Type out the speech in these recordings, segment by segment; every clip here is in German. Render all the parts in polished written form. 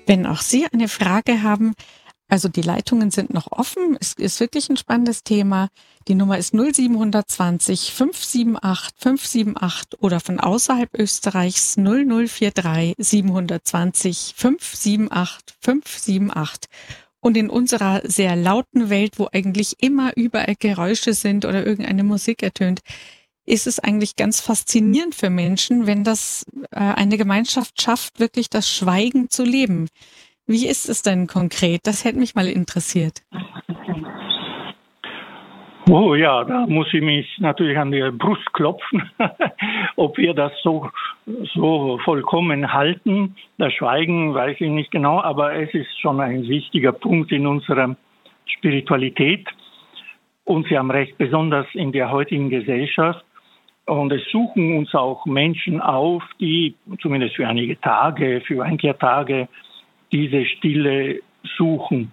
Wenn auch Sie eine Frage haben, also die Leitungen sind noch offen. Es ist wirklich ein spannendes Thema. Die Nummer ist 0720 578 578 oder von außerhalb Österreichs 0043 720 578 578. Und in unserer sehr lauten Welt, wo eigentlich immer überall Geräusche sind oder irgendeine Musik ertönt, ist es eigentlich ganz faszinierend für Menschen, wenn das eine Gemeinschaft schafft, wirklich das Schweigen zu leben. Wie ist es denn konkret? Das hätte mich mal interessiert. Oh ja, da muss ich mich natürlich an die Brust klopfen, ob wir das so vollkommen halten. Das Schweigen weiß ich nicht genau, aber es ist schon ein wichtiger Punkt in unserer Spiritualität. Und Sie haben recht, besonders in der heutigen Gesellschaft. Und es suchen uns auch Menschen auf, die zumindest für einige Tage, für Einkehrtage, diese Stille suchen.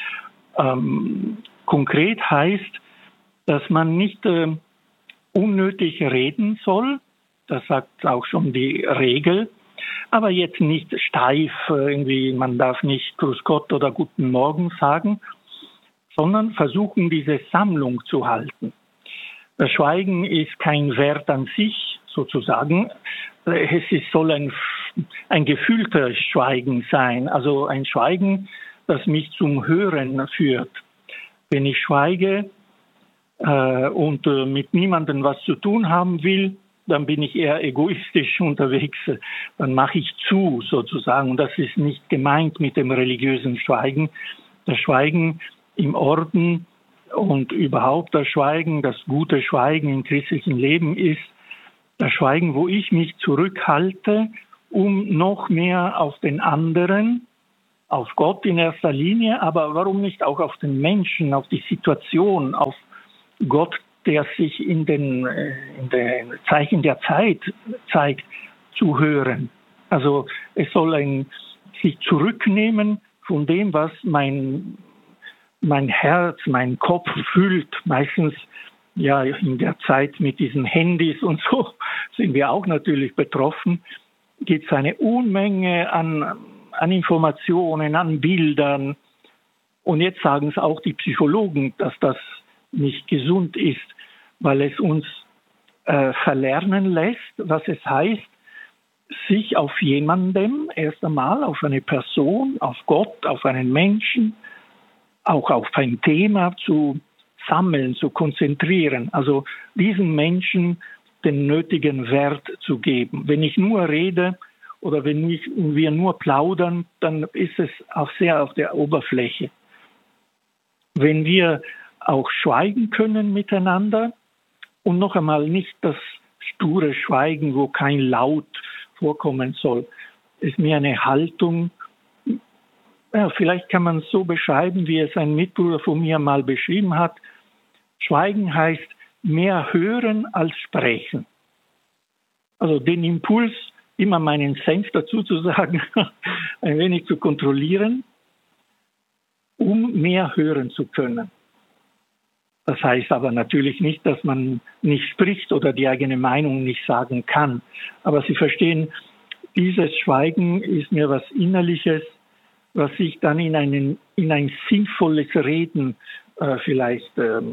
Konkret heißt, dass man nicht unnötig reden soll, das sagt auch schon die Regel, aber jetzt nicht steif, irgendwie, man darf nicht Grüß Gott oder Guten Morgen sagen, sondern versuchen, diese Sammlung zu halten. Das Schweigen ist kein Wert an sich, sozusagen. Soll ein gefühlter Schweigen sein, also ein Schweigen, das mich zum Hören führt. Wenn ich schweige und mit niemandem was zu tun haben will, dann bin ich eher egoistisch unterwegs. Dann mache ich zu, sozusagen. Und das ist nicht gemeint mit dem religiösen Schweigen. Das Schweigen im Orden und überhaupt das Schweigen, das gute Schweigen im christlichen Leben ist das Schweigen, wo ich mich zurückhalte, um noch mehr auf den anderen, auf Gott in erster Linie, aber warum nicht auch auf den Menschen, auf die Situation, auf Gott, der sich in den Zeichen der Zeit zeigt, zu hören. Also es soll sich zurücknehmen von dem, was mein Herz, mein Kopf fühlt. Meistens ja in der Zeit mit diesen Handys und so sind wir auch natürlich betroffen. Gibt es eine Unmenge an Informationen, an Bildern. Und jetzt sagen es auch die Psychologen, dass das nicht gesund ist, weil es uns verlernen lässt, was es heißt, sich auf jemandem erst einmal, auf eine Person, auf Gott, auf einen Menschen, auch auf ein Thema zu sammeln, zu konzentrieren. Also diesen Menschen den nötigen Wert zu geben. Wenn ich nur rede oder wenn wir nur plaudern, dann ist es auch sehr auf der Oberfläche. Wenn wir auch schweigen können miteinander und noch einmal nicht das sture Schweigen, wo kein Laut vorkommen soll, ist mir eine Haltung. Ja, vielleicht kann man es so beschreiben, wie es ein Mitbruder von mir mal beschrieben hat. Schweigen heißt mehr hören als sprechen. Also den Impuls, immer meinen Senf dazu zu sagen, ein wenig zu kontrollieren, um mehr hören zu können. Das heißt aber natürlich nicht, dass man nicht spricht oder die eigene Meinung nicht sagen kann. Aber Sie verstehen, dieses Schweigen ist mir was Innerliches, was sich dann in ein sinnvolles Reden vielleicht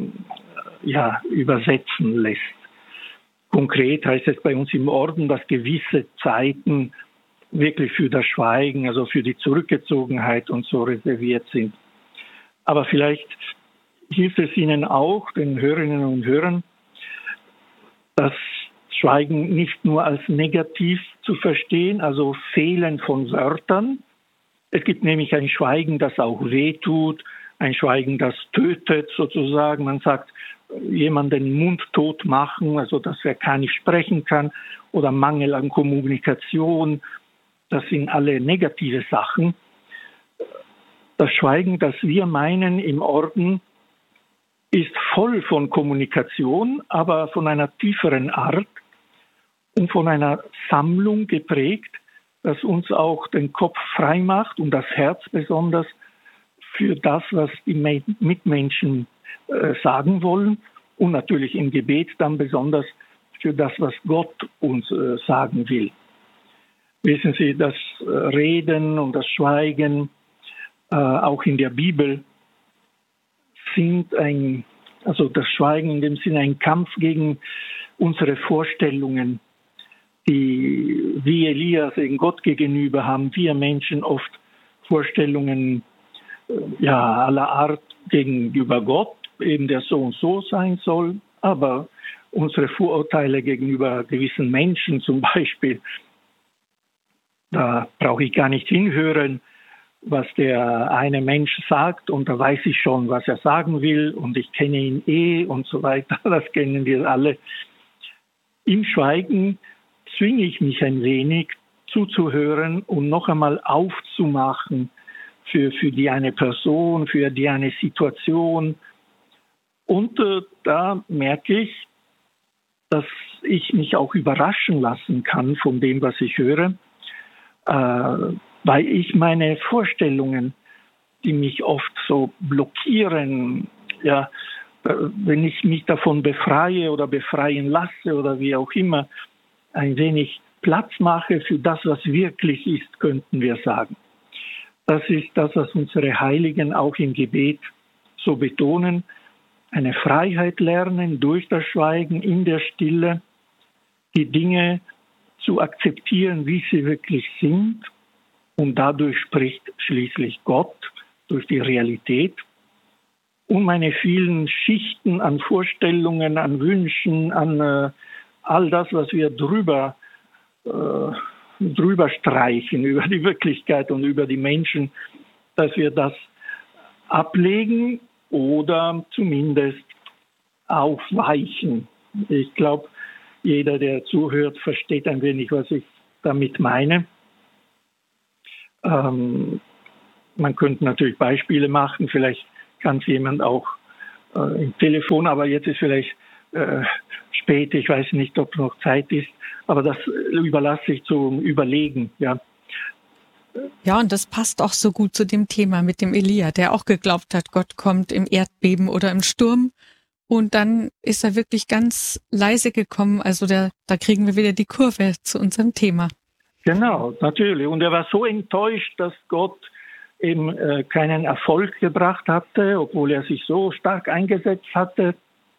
übersetzen lässt. Konkret heißt es bei uns im Orden, dass gewisse Zeiten wirklich für das Schweigen, also für die Zurückgezogenheit und so reserviert sind. Aber vielleicht hilft es Ihnen auch, den Hörerinnen und Hörern, das Schweigen nicht nur als negativ zu verstehen, also Fehlen von Wörtern. Es gibt nämlich ein Schweigen, das auch wehtut, ein Schweigen, das tötet sozusagen. Man sagt, jemanden mundtot machen, also dass er gar nicht sprechen kann, oder Mangel an Kommunikation. Das sind alle negative Sachen. Das Schweigen, das wir meinen im Orden, ist voll von Kommunikation, aber von einer tieferen Art und von einer Sammlung geprägt, das uns auch den Kopf frei macht und das Herz besonders für das, was die Mitmenschen sagen wollen und natürlich im Gebet dann besonders für das, was Gott uns sagen will. Wissen Sie, das Reden und das Schweigen, auch in der Bibel, sind also das Schweigen in dem Sinne ein Kampf gegen unsere Vorstellungen, die wie Elias in Gott gegenüber haben wir Menschen oft Vorstellungen aller Art gegenüber Gott, eben der so und so sein soll, aber unsere Vorurteile gegenüber gewissen Menschen zum Beispiel, da brauche ich gar nicht hinhören, was der eine Mensch sagt, und da weiß ich schon, was er sagen will, und ich kenne ihn und so weiter, das kennen wir alle. Im Schweigen zwinge ich mich ein wenig zuzuhören und noch einmal aufzumachen für die eine Person, für die eine Situation. Und da merke ich, dass ich mich auch überraschen lassen kann von dem, was ich höre, weil ich meine Vorstellungen, die mich oft so blockieren, wenn ich mich davon befreie oder befreien lasse oder wie auch immer, ein wenig Platz mache für das, was wirklich ist, könnten wir sagen. Das ist das, was unsere Heiligen auch im Gebet so betonen. Eine Freiheit lernen durch das Schweigen in der Stille, die Dinge zu akzeptieren, wie sie wirklich sind. Und dadurch spricht schließlich Gott durch die Realität. Und meine vielen Schichten an Vorstellungen, an Wünschen, an all das, was wir drüber streichen, über die Wirklichkeit und über die Menschen, dass wir das ablegen oder zumindest aufweichen. Ich glaube, jeder, der zuhört, versteht ein wenig, was ich damit meine. Man könnte natürlich Beispiele machen, vielleicht kann es jemand auch im Telefon, aber jetzt ist vielleicht spät, ich weiß nicht, ob noch Zeit ist, aber das überlasse ich zum Überlegen, ja. Ja, und das passt auch so gut zu dem Thema mit dem Elia, der auch geglaubt hat, Gott kommt im Erdbeben oder im Sturm. Und dann ist er wirklich ganz leise gekommen. Also da kriegen wir wieder die Kurve zu unserem Thema. Genau, natürlich. Und er war so enttäuscht, dass Gott eben keinen Erfolg gebracht hatte, obwohl er sich so stark eingesetzt hatte.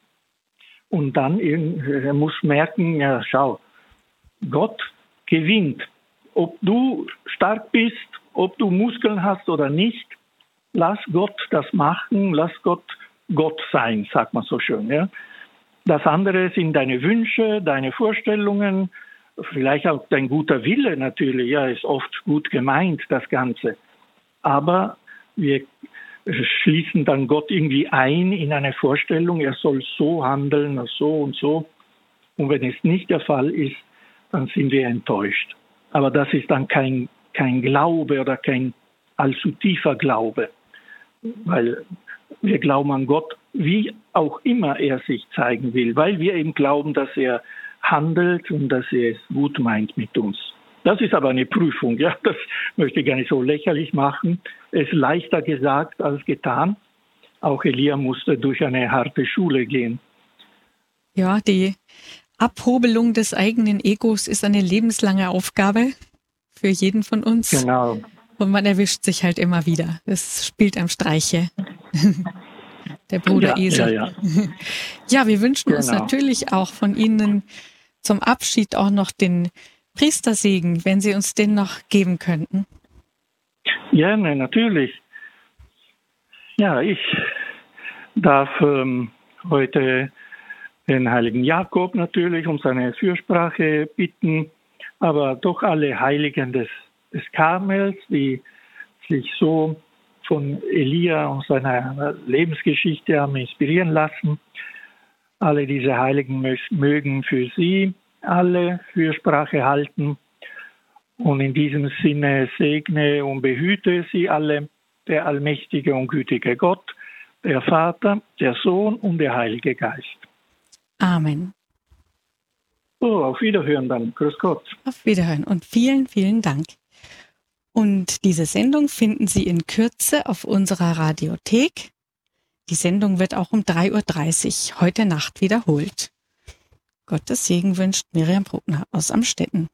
Und dann er muss merken, ja schau, Gott gewinnt. Ob du stark bist, ob du Muskeln hast oder nicht, lass Gott das machen, lass Gott sein, sagt man so schön. Ja? Das andere sind deine Wünsche, deine Vorstellungen, vielleicht auch dein guter Wille natürlich, ja, ist oft gut gemeint, das Ganze. Aber wir schließen dann Gott irgendwie ein in eine Vorstellung, er soll so handeln, so und so. Und wenn es nicht der Fall ist, dann sind wir enttäuscht. Aber das ist dann kein Glaube oder kein allzu tiefer Glaube, weil wir glauben an Gott, wie auch immer er sich zeigen will, weil wir eben glauben, dass er handelt und dass er es gut meint mit uns. Das ist aber eine Prüfung, ja, das möchte ich gar nicht so lächerlich machen. Es ist leichter gesagt als getan. Auch Elia musste durch eine harte Schule gehen. Ja, die Abhobelung des eigenen Egos ist eine lebenslange Aufgabe für jeden von uns. Genau. Und man erwischt sich halt immer wieder. Das spielt einem Streiche. Der Bruder Esel. Ja. Ja, wir wünschen uns natürlich auch von Ihnen zum Abschied auch noch den Priestersegen, wenn Sie uns den noch geben könnten. Gerne, natürlich. Ja, ich darf heute den heiligen Jakob natürlich um seine Fürsprache bitten, aber doch alle Heiligen des Karmels, die sich so von Elia und seiner Lebensgeschichte haben inspirieren lassen. Alle diese Heiligen mögen für sie alle Fürsprache halten. Und in diesem Sinne segne und behüte sie alle, der allmächtige und gütige Gott, der Vater, der Sohn und der Heilige Geist. Amen. So, auf Wiederhören dann. Grüß Gott. Auf Wiederhören und vielen, vielen Dank. Und diese Sendung finden Sie in Kürze auf unserer Radiothek. Die Sendung wird auch um 3:30 Uhr heute Nacht wiederholt. Gottes Segen wünscht Miriam Bruckner aus Amstetten.